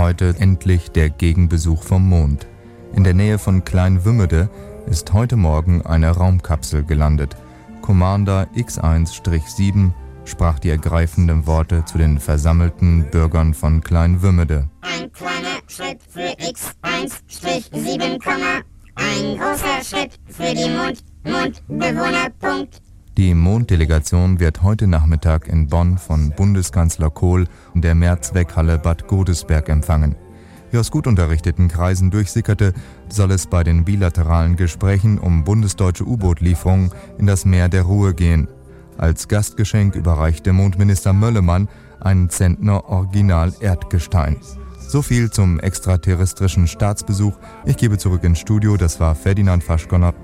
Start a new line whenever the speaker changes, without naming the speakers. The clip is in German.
heute endlich der Gegenbesuch vom Mond. In der Nähe von Kleinwümmede ist heute Morgen eine Raumkapsel gelandet. Commander X1-7 sprach die ergreifenden Worte zu den versammelten Bürgern von Kleinwümmede.
Ein kleiner Schritt für X1-7, ein großer Schritt für die Mondbewohner.
Die Monddelegation wird heute Nachmittag in Bonn von Bundeskanzler Kohl in der Mehrzweckhalle Bad Godesberg empfangen. Wie aus gut unterrichteten Kreisen durchsickerte, soll es bei den bilateralen Gesprächen um bundesdeutsche U-Boot-Lieferungen in das Meer der Ruhe gehen. Als Gastgeschenk überreichte Mondminister Möllemann einen Zentner Original-Erdgestein. So viel zum extraterrestrischen Staatsbesuch. Ich gebe zurück ins Studio, das war Ferdinand Faschgonner.